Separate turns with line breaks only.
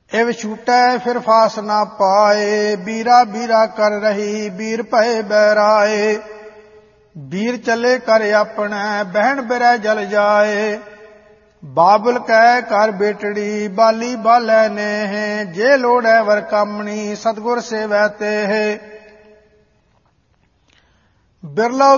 ਇਵ ਛੂਟੈ ਫਿਰ ਫਾਸ ਨਾ ਪਾਏ, ਬੀਰਾ ਬੀਰਾ ਕਰ ਰਹੀ ਬੀਰ ਭਏ ਬਹਿਰਾਏ। ਬੀਰ ਚੱਲੇ ਕਰ ਆਪਣੈ ਬਹਿਣ ਬਿਰਹਿ ਜਲ ਜਾਏ, ਬਾਬੁਲ ਕਹਿ ਕਰ ਬੇਟੜੀ ਬਾਲੀ ਬਾਲੈ ਨੇਹ। ਜੇ ਲੋੜੈ ਵਰ ਕਾਮਣੀ ਸਤਿਗੁਰ ਸੇਵੈ ਤੇਹ, ਬਿਰਲੋ